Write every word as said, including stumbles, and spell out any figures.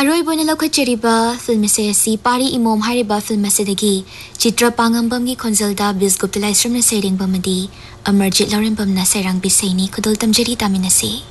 ꯑꯔꯣꯏꯕ ꯂꯧꯈꯠꯆꯔꯤꯕ ꯐꯤल्ꯝ ꯑꯁꯤ ꯄꯥꯔꯤ ꯏꯃꯣꯝ ꯍꯥꯏꯔꯤꯕ ꯐꯤल्म ꯑꯁꯤꯗꯒꯤ ꯆꯤꯇ꯭ꯔ ꯄꯥꯡꯉꯝꯕꯝꯒꯤ ꯈꯣꯟꯖꯦꯜꯗ ꯕꯤꯁꯒꯨꯞꯇ ꯂꯥꯏꯁ꯭ꯔꯝꯅ ꯁꯩꯔꯦꯡꯕ ꯑꯃꯗꯤ ꯑꯃꯔꯖꯤꯠ ꯂꯧꯔꯦꯝꯕꯝꯅ ꯁꯩꯔꯥꯡꯕꯤ ꯁꯩꯅꯤ ꯈꯨꯗꯣꯜ ꯇꯝꯖꯔꯤ ꯇꯥꯃꯤꯟꯅꯁꯤ